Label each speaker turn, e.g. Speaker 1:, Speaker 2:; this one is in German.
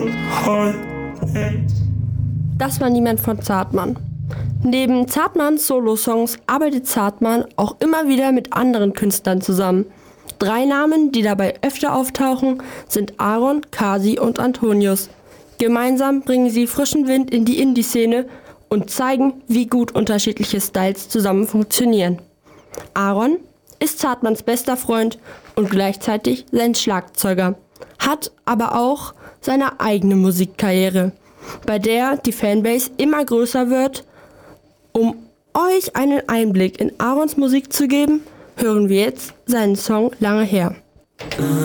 Speaker 1: Das war Niemand von Zartmann. Neben Zartmanns Solo-Songs arbeitet Zartmann auch immer wieder mit anderen Künstlern zusammen. 3 Namen, die dabei öfter auftauchen, sind Aaron, Kasi und Antonius. Gemeinsam bringen sie frischen Wind in die Indie-Szene und zeigen, wie gut unterschiedliche Styles zusammen funktionieren. Aaron ist Zartmanns bester Freund und gleichzeitig sein Schlagzeuger, hat aber auch seine eigene Musikkarriere, bei der die Fanbase immer größer wird. Um euch einen Einblick in Aarons Musik zu geben, hören wir jetzt seinen Song Lange her.